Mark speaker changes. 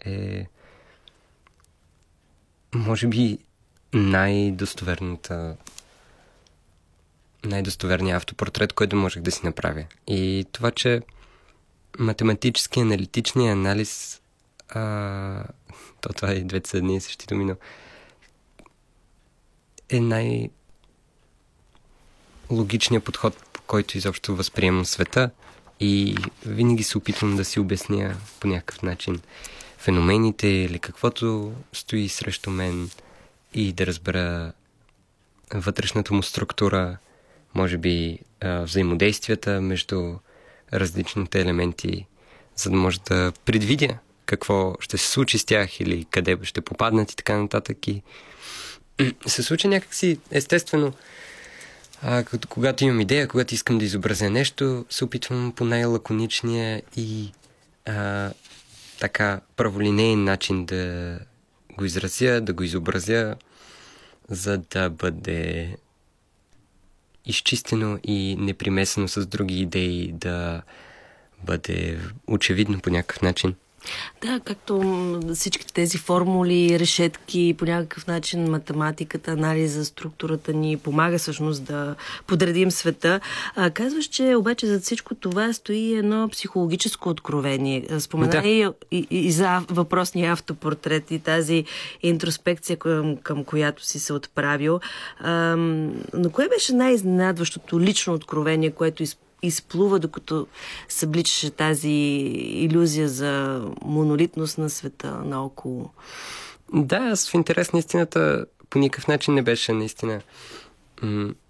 Speaker 1: е може би най-достоверният автопортрет, който можех да си направя. И това, че математически аналитичния анализ това и двете са едни и същи думи, но е най-логичният подход, по който изобщо възприемам света, и винаги се опитвам да си обясня по някакъв начин феномените или каквото стои срещу мен и да разбера вътрешната му структура, може би взаимодействията между различните елементи, за да може да предвидя какво ще се случи с тях или къде ще попаднат и така нататък. И се случи някакси естествено. Когато имам идея, когато искам да изобразя нещо, се опитвам по най-лаконичния и така праволинеен начин да го изразя, да го изобразя, за да бъде изчистено и непримесено с други идеи, да бъде очевидно по някакъв начин.
Speaker 2: Да, както всички тези формули, решетки, по някакъв начин математиката, анализа, структурата ни помага всъщност да подредим света. Казваш, че обаче зад всичко това стои едно психологическо откровение. Спомена и за въпросния автопортрет и тази интроспекция, към която си се отправил. Но кое беше най-изненадващото лично откровение, което изплува, докато събличаше тази илюзия за монолитност на света наоколо?
Speaker 1: Да, аз в интерес на истината по никакъв начин не беше наистина